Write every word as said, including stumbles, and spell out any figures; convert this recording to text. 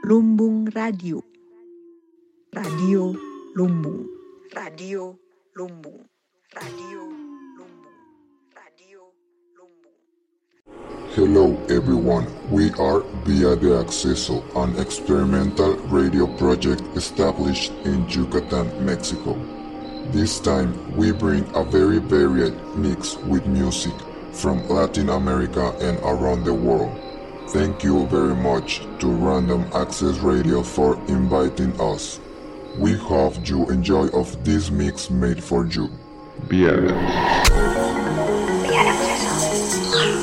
Lumbung Radio. Radio Lumbung. Radio Lumbung. Radio Lumbung. Radio Lumbung. Hello everyone, we are Via de Acceso, an experimental radio project established in Yucatan, Mexico. This time we bring a very varied mix with music from Latin America and around the world. Thank you very much to Random Access Radio for inviting us. We hope you enjoy of this mix made for you. Via.